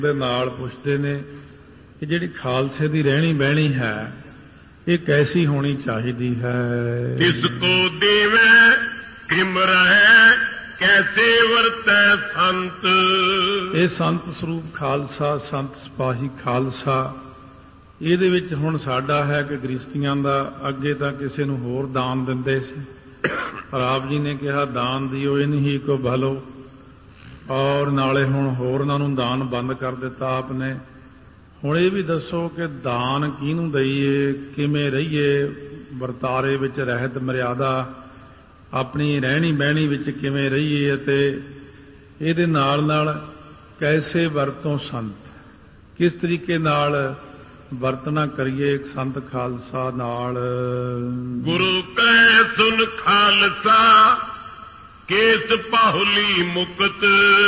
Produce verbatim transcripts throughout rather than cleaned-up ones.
ਦੇ ਨਾਲ ਪੁੱਛਦੇ ਨੇ ਕਿ ਜਿਹੜੀ ਖਾਲਸੇ ਦੀ ਰਹਿਣੀ ਬਹਿਣੀ ਹੈ ਇਹ ਕੈਸੀ ਹੋਣੀ ਚਾਹੀਦੀ ਹੈ। ਕਿਸ ਕੋ ਦੇਵੈ ਕਿਮ ਰਹੈ ਕੈਸੇ ਵਰਤੈ ਸੰਤ। ਇਹ ਸੰਤ ਸਰੂਪ ਖਾਲਸਾ, ਸੰਤ ਸਿਪਾਹੀ ਖਾਲਸਾ, ਇਹਦੇ ਵਿੱਚ ਹੁਣ ਸਾਡਾ ਹੈ ਕਿ ਗ੍ਰਸਤੀਆਂ ਦਾ ਅੱਗੇ ਤਾਂ ਕਿਸੇ ਨੂੰ ਹੋਰ ਦਾਨ ਦਿੰਦੇ ਸੀ, ਪਰ ਆਪ ਜੀ ਨੇ ਕਿਹਾ ਦਾਨ ਦਿਓ ਇਨ ਹੀ ਕੋ ਭਲੋ, ਔਰ ਨਾਲੇ ਹੁਣ ਹੋਰਨਾਂ ਨੂੰ ਦਾਨ ਬੰਦ ਕਰ ਦਿੱਤਾ ਆਪ ਨੇ। ਹੁਣ ਇਹ ਵੀ ਦੱਸੋ ਕਿ ਦਾਨ ਕਿਹਨੂੰ ਦਈਏ, ਕਿਵੇਂ ਰਹੀਏ, ਵਰਤਾਰੇ ਵਿੱਚ ਰਹਿਤ ਮਰਿਆਦਾ, ਆਪਣੀ ਰਹਿਣੀ ਬਹਿਣੀ ਵਿੱਚ ਕਿਵੇਂ ਰਹੀਏ, ਅਤੇ ਇਹਦੇ ਨਾਲ ਨਾਲ ਕੈਸੇ ਵਰਤੋਂ ਸੰਤ, ਕਿਸ ਤਰੀਕੇ ਨਾਲ ਵਰਤਣਾ ਕਰੀਏ ਸੰਤ ਖਾਲਸਾ ਨਾਲ। ਗੁਰੂ ਕੈ ਸੁਨ ਖਾਲਸਾ ਕੇਸ ਪਾਹੁਲੀ ਮੁਕਤ।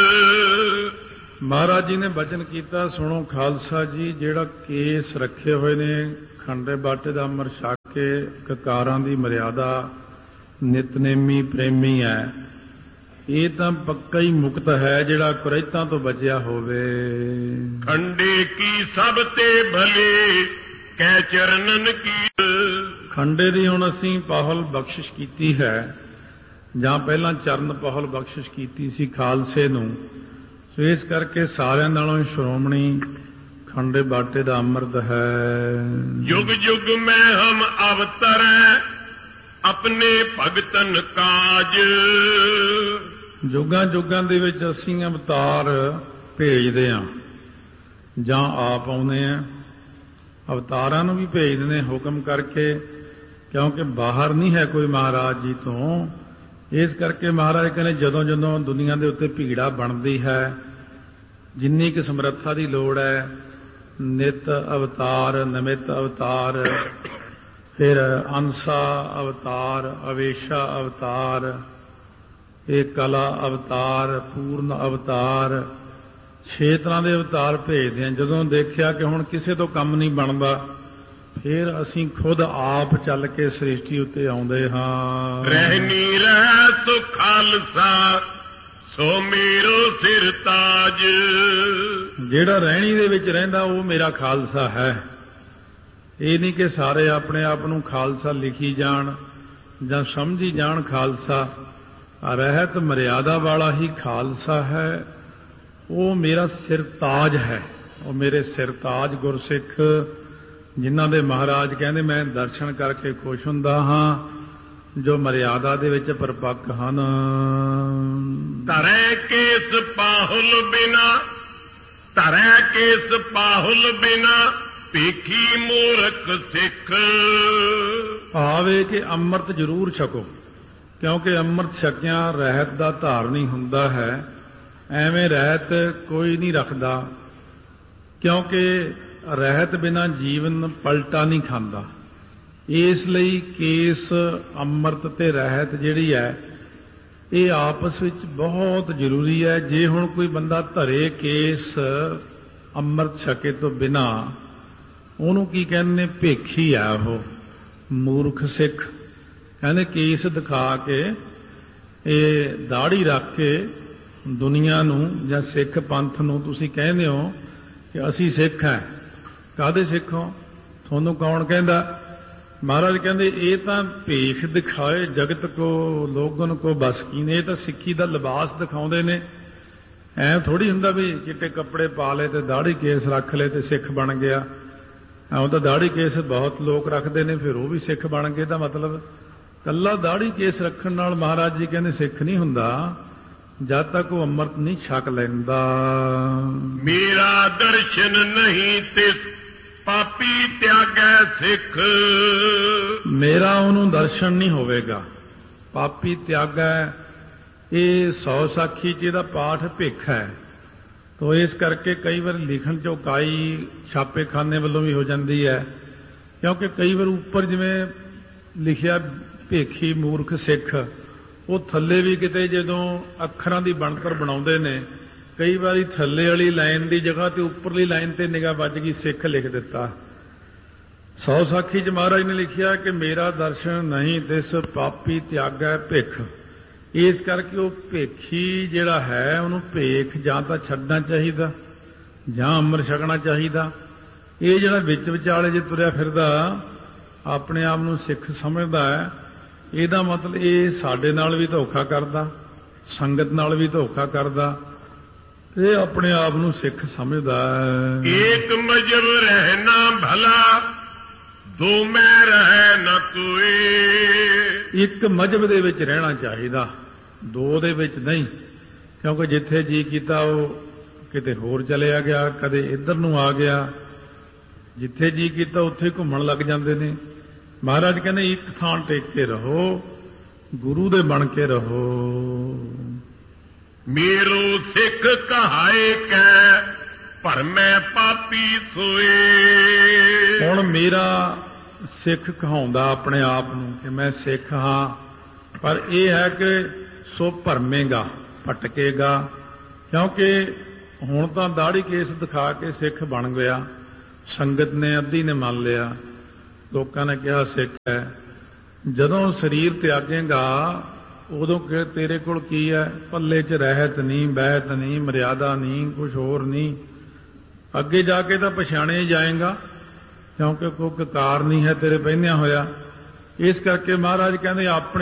ਮਹਾਰਾਜ ਜੀ ਨੇ ਬਚਨ ਕੀਤਾ, ਸੁਣੋ ਖਾਲਸਾ ਜੀ, ਜਿਹੜਾ ਕੇਸ ਰੱਖੇ ਹੋਏ ਨੇ ਖੰਡੇ ਬਾਟੇ ਦਾ ਅੰਮ੍ਰਿਤ ਛਕ ਕੇ ਕਕਾਰਾਂ ਦੀ ਮਰਿਆਦਾ, ਨਿਤਨੇਮੀ ਪ੍ਰੇਮੀ ਹੈ, ਇਹ ਤਾਂ ਪੱਕਾ ਹੀ ਮੁਕਤ ਹੈ ਜਿਹੜਾ ਕੁਰੈਤਾਂ ਤੋਂ ਬਚਿਆ ਹੋਵੇ। ਖੰਡੇ ਕੀ ਸਭ ਤੇ ਭਲੇ ਕੈ ਚਰਨਨ ਕੀ। ਖੰਡੇ ਦੀ ਹੁਣ ਅਸੀਂ ਪਾਹੁਲ ਬਖਸ਼ਿਸ਼ ਕੀਤੀ ਹੈ, ਜਾਂ ਪਹਿਲਾਂ ਚਰਨ ਪਾਹੁਲ ਬਖਸ਼ਿਸ਼ ਕੀਤੀ ਸੀ ਖਾਲਸੇ ਨੂੰ, ਸੋ ਇਸ ਕਰਕੇ ਸਾਰਿਆਂ ਨਾਲੋਂ ਸ਼੍ਰੋਮਣੀ ਖੰਡੇ ਬਾਟੇ ਦਾ ਅੰਮ੍ਰਿਤ ਹੈ। ਯੁਗ ਯੁਗ ਮੈਂ ਹਮ ਅਵਤਰੈ ਆਪਣੇ ਭਗਤਨ ਕਾਜ। ਜੁਗਾਂ ਜੁਗਾਂ ਦੇ ਵਿੱਚ ਅਸੀਂ ਅਵਤਾਰ ਭੇਜਦੇ ਹਾਂ ਜਾਂ ਆਪ ਆਉਂਦੇ ਹਾਂ। ਅਵਤਾਰਾਂ ਨੂੰ ਵੀ ਭੇਜਦੇ ਨੇ ਹੁਕਮ ਕਰਕੇ, ਕਿਉਂਕਿ ਬਾਹਰ ਨਹੀਂ ਹੈ ਕੋਈ ਮਹਾਰਾਜ ਜੀ ਤੋਂ। ਇਸ ਕਰਕੇ ਮਹਾਰਾਜ ਕਹਿੰਦੇ ਜਦੋਂ ਜਦੋਂ ਦੁਨੀਆ ਦੇ ਉੱਤੇ ਭੀੜਾ ਬਣਦੀ ਹੈ, ਜਿੰਨੀ ਕੁ ਸਮਰੱਥਾ ਦੀ ਲੋੜ ਹੈ, ਨਿਤ ਅਵਤਾਰ, ਨਮਿਤ ਅਵਤਾਰ, ਫਿਰ ਅੰਸਾ ਅਵਤਾਰ, ਅਵੇਸ਼ਾ ਅਵਤਾਰ, ਇਹ ਕਲਾ ਅਵਤਾਰ, ਪੂਰਨ ਅਵਤਾਰ, ਛੇ ਤਰ੍ਹਾਂ ਦੇ ਅਵਤਾਰ ਭੇਜਦੇ ਹਾਂ। ਜਦੋਂ ਦੇਖਿਆ ਕਿ ਹੁਣ ਕਿਸੇ ਤੋਂ ਕੰਮ ਨਹੀਂ ਬਣਦਾ, ਫਿਰ ਅਸੀਂ ਖੁਦ ਆਪ ਚੱਲ ਕੇ ਸ੍ਰਿਸ਼ਟੀ ਉੱਤੇ ਆਉਂਦੇ ਹਾਂ। ਰਹਿਣੀ ਰਹਿ ਸੋ ਖਾਲਸਾ ਸੋ ਮੇਰੋ ਸਿਰ ਤਾਜ। ਜਿਹੜਾ ਰਹਿਣੀ ਦੇ ਵਿੱਚ ਰਹਿੰਦਾ ਉਹ ਮੇਰਾ ਖਾਲਸਾ ਹੈ। ਇਹ ਨਹੀਂ ਕਿ ਸਾਰੇ ਆਪਣੇ ਆਪ ਨੂੰ ਖਾਲਸਾ ਲਿਖੀ ਜਾਣ ਜਾਂ ਸਮਝੀ ਜਾਣ ਖਾਲਸਾ। ਰਹਿਤ ਮਰਿਆਦਾ ਵਾਲਾ ਹੀ ਖਾਲਸਾ ਹੈ, ਉਹ ਮੇਰਾ ਸਿਰ ਤਾਜ ਹੈ, ਉਹ ਮੇਰੇ ਸਿਰ ਤਾਜ ਗੁਰਸਿੱਖ, ਜਿਨ੍ਹਾਂ ਦੇ ਮਹਾਰਾਜ ਕਹਿੰਦੇ ਮੈਂ ਦਰਸ਼ਨ ਕਰਕੇ ਖੁਸ਼ ਹੁੰਦਾ ਹਾਂ, ਜੋ ਮਰਿਆਦਾ ਦੇ ਵਿੱਚ ਪਰਪੱਕ ਹਨ। ਧਰੈ ਕੇਸ ਪਾਹੁਲ ਬਿਨਾ, ਧਰੈ ਕੇਸ ਪਾਹੁਲ ਬਿਨਾ ਭੇਖੀ ਮੂਰਖ ਸਿੱਖ। ਭਾਵੇਂ ਕਿ ਅੰਮ੍ਰਿਤ ਜ਼ਰੂਰ ਛਕੋ, ਕਿਉਂਕਿ ਅੰਮ੍ਰਿਤ ਛਕਿਆ ਰਹਿਤ ਦਾ ਧਾਰਨੀ ਹੁੰਦਾ ਹੈ। ਐਵੇਂ ਰਹਿਤ ਕੋਈ ਨਹੀਂ ਰੱਖਦਾ, ਕਿਉਂਕਿ ਰਹਿਤ ਬਿਨਾਂ ਜੀਵਨ ਪਲਟਾ ਨਹੀਂ ਖਾਂਦਾ। ਇਸ ਲਈ ਕੇਸ, ਅੰਮ੍ਰਿਤ ਤੇ ਰਹਿਤ ਜਿਹੜੀ ਹੈ ਇਹ ਆਪਸ ਵਿੱਚ ਬਹੁਤ ਜ਼ਰੂਰੀ ਹੈ। ਜੇ ਹੁਣ ਕੋਈ ਬੰਦਾ ਧਰੇ ਕੇਸ ਅੰਮ੍ਰਿਤ ਛਕੇ ਤੋਂ ਬਿਨਾਂ, ਉਹਨੂੰ ਕੀ ਕਹਿੰਦੇ ਨੇ, ਭੇਖੀ ਆ ਉਹ, ਮੂਰਖ ਸਿੱਖ। ਕਹਿੰਦੇ ਕੇਸ ਦਿਖਾ ਕੇ, ਇਹ ਦਾੜੀ ਰੱਖ ਕੇ ਦੁਨੀਆ ਨੂੰ ਜਾਂ ਸਿੱਖ ਪੰਥ ਨੂੰ ਤੁਸੀਂ ਕਹਿੰਦੇ ਹੋ ਕਿ ਅਸੀਂ ਸਿੱਖ ਹਾਂ। ਕਾਹਦੇ ਸਿੱਖ ਹੋ? ਤੁਹਾਨੂੰ ਕੌਣ ਕਹਿੰਦਾ? ਮਹਾਰਾਜ ਕਹਿੰਦੇ ਇਹ ਤਾਂ ਭੇਖ ਦਿਖਾਏ ਜਗਤ ਕੋ ਲੋਗਨ ਕੋ ਬਸ ਕੀ ਨੇ। ਇਹ ਤਾਂ ਸਿੱਖੀ ਦਾ ਲਿਬਾਸ ਦਿਖਾਉਂਦੇ ਨੇ। ਐਂ ਥੋੜ੍ਹੀ ਹੁੰਦਾ ਵੀ ਚਿੱਟੇ ਕੱਪੜੇ ਪਾ ਲਏ ਤੇ ਦਾੜੀ ਕੇਸ ਰੱਖ ਲਏ ਤੇ ਸਿੱਖ ਬਣ ਗਿਆ। ਉਹ ਤਾਂ ਦਾੜੀ ਕੇਸ ਬਹੁਤ ਲੋਕ ਰੱਖਦੇ ਨੇ, ਫਿਰ ਉਹ ਵੀ ਸਿੱਖ ਬਣ ਗਏ। ਤਾਂ ਮਤਲਬ ਕੱਲਾ ਦਾੜੀ ਕੇਸ ਰੱਖਣ ਨਾਲ ਮਹਾਰਾਜ ਜੀ ਕਹਿੰਦੇ ਸਿੱਖ ਨਹੀਂ ਹੁੰਦਾ, ਜਦ ਤੱਕ ਉਹ ਅੰਮ੍ਰਿਤ ਨਹੀਂ ਛਕ ਲੈਂਦਾ। ਮੇਰਾ ਦਰਸ਼ਨ ਨਹੀਂ ਤਿਸ ਪਾਪੀ ਤਿਆਗੈ ਸਿੱਖ। ਮੇਰਾ ਉਹਨੂੰ ਦਰਸ਼ਨ ਨਹੀਂ ਹੋਵੇਗਾ, ਪਾਪੀ ਤਿਆਗੈ। ਇਹ ਸੌ ਸਾਖੀ 'ਚ ਇਹਦਾ ਪਾਠ ਭਿੱਖ ਹੈ। ਤੋ ਇਸ ਕਰਕੇ ਕਈ ਵਾਰ ਲਿਖਣ 'ਚ ਉਕਾਈ ਛਾਪੇਖਾਨੇ ਵੱਲੋਂ ਵੀ ਹੋ ਜਾਂਦੀ ਹੈ, ਕਿਉਂਕਿ ਕਈ ਵਾਰ ਉੱਪਰ ਜਿਵੇਂ ਲਿਖਿਆ ਭੇਖੀ ਮੂਰਖ ਸਿੱਖ, ਉਹ ਥੱਲੇ ਵੀ ਕਿਤੇ ਜਦੋਂ ਅੱਖਰਾਂ ਦੀ ਬਣਤਰ ਬਣਾਉਂਦੇ ਨੇ, ਕਈ ਵਾਰੀ ਥੱਲੇ ਵਾਲੀ ਲਾਈਨ ਦੀ ਜਗ੍ਹਾ ਤੇ ਉੱਪਰਲੀ ਲਾਈਨ ਤੇ ਨਿਗਾਹ ਵੱਜ ਗਈ, ਸਿੱਖ ਲਿਖ ਦਿੱਤਾ। ਸੌ ਸਾਖੀ 'ਚ ਮਹਾਰਾਜ ਨੇ ਲਿਖਿਆ ਕਿ ਮੇਰਾ ਦਰਸ਼ਨ ਨਹੀਂ ਤਿਸ ਪਾਪੀ ਤਿਆਗੈ ਭਿੱਖ। ਇਸ ਕਰਕੇ ਉਹ ਭੇਖੀ ਜਿਹੜਾ ਹੈ ਉਹਨੂੰ ਭੇਖ ਜਾਂ ਤਾਂ ਛੱਡਣਾ ਚਾਹੀਦਾ ਜਾਂ ਅੰਮ੍ਰਿਤ ਛਕਣਾ ਚਾਹੀਦਾ। ਇਹ ਜਿਹੜਾ ਵਿੱਚ ਵਿਚਾਲੇ ਜੇ ਤੁਰਿਆ ਫਿਰਦਾ ਆਪਣੇ ਆਪ ਨੂੰ ਸਿੱਖ ਸਮਝਦਾ ਹੈ, ਇਹਦਾ ਮਤਲਬ ਇਹ ਸਾਡੇ ਨਾਲ ਵੀ ਧੋਖਾ ਕਰਦਾ, ਸੰਗਤ ਨਾਲ ਵੀ ਧੋਖਾ ਕਰਦਾ, ਇਹ ਆਪਣੇ ਆਪ ਨੂੰ ਸਿੱਖ ਸਮਝਦਾ ਹੈ। ਏਕ ਮਜਬ ਰਹਿਣਾ ਭਲਾ, ਦੋ ਮੈਂ ਰਹਿ ਨ ਕੋਏ। ਇੱਕ ਮਜਬ ਦੇ ਵਿੱਚ ਰਹਿਣਾ ਚਾਹੀਦਾ, ਦੋ ਦੇ ਵਿੱਚ ਨਹੀਂ, ਕਿਉਂਕਿ ਜਿੱਥੇ ਜੀ ਕੀਤਾ ਉਹ ਕਿਤੇ ਹੋਰ ਚਲਿਆ ਗਿਆ, ਕਦੇ ਇੱਧਰ ਨੂੰ ਆ ਗਿਆ, ਜਿੱਥੇ ਜੀ ਕੀਤਾ ਉੱਥੇ ਘੁੰਮਣ ਲੱਗ ਜਾਂਦੇ ਨੇ। ਮਹਾਰਾਜ ਕਹਿੰਦੇ ਇੱਕ ਥਾਂ ਟੇਕ ਕੇ ਰਹੋ, ਗੁਰੂ ਦੇ ਬਣ ਕੇ ਰਹੋ। ਮੇਰੋ ਸਿੱਖ ਕਹਾਏ ਕੈ ਭਰਮੈ ਪਾਪੀ ਸੋਏ। ਹੁਣ ਮੇਰਾ ਸਿੱਖ ਕਹਾਉਂਦਾ ਆਪਣੇ ਆਪ ਨੂੰ ਕਿ ਮੈਂ ਸਿੱਖ ਹਾਂ, ਪਰ ਇਹ ਹੈ ਕਿ ਸੋ ਭਰਮੇਗਾ, ਭਟਕੇਗਾ, ਕਿਉਂਕਿ ਹੁਣ ਤਾਂ ਦਾੜੀ ਕੇਸ ਦਿਖਾ ਕੇ ਸਿੱਖ ਬਣ ਗਿਆ, ਸੰਗਤ ਨੇ ਅੱਧੀ ਨੇ ਮੰਨ ਲਿਆ, ਲੋਕਾਂ ਨੇ ਕਿਹਾ ਸਿੱਖ ਹੈ। ਜਦੋਂ ਸਰੀਰ ਤਿਆਗੇਗਾ ਉਦੋਂ ਕਿ ਤੇਰੇ ਕੋਲ ਕੀ ਹੈ? ਪੱਲੇ 'ਚ ਰਹਿਤ ਨਹੀਂ, ਬਹਿਤ ਨਹੀਂ, ਮਰਿਆਦਾ ਨਹੀਂ, ਕੁਝ ਹੋਰ ਨਹੀਂ। ਅੱਗੇ ਜਾ ਕੇ ਤਾਂ ਪਛਾਣਿਆ ਜਾਏਗਾ, ਕਿਉਂਕਿ ਕੋਈ ਕਕਾਰ ਨਹੀਂ ਹੈ ਤੇਰੇ ਪਹਿਨਿਆ ਹੋਇਆ। ਇਸ ਕਰਕੇ ਮਹਾਰਾਜ ਕਹਿੰਦੇ ਆਪਣੇ